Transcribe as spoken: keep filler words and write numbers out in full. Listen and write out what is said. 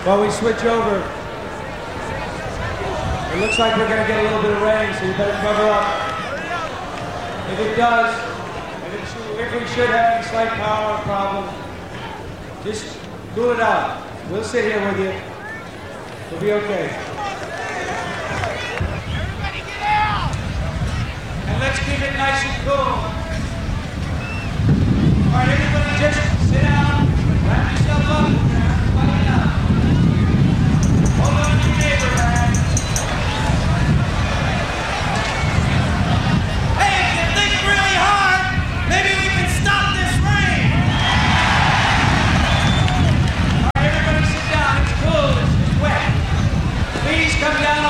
While we switch over, it looks like we're going to get a little bit of rain, so you better cover up. If it does, if, it should, if we should have any slight power problem, just cool it out. We'll sit here with you. We'll be okay. Everybody get out! And let's keep it nice and cool. All right, everybody just sit down, wrap yourself up, everybody down. Hold on to your neighbor, man. Hey, if you think really hard, maybe we can stop this rain! All right, everybody sit down. It's cool. It's, it's wet. Please come down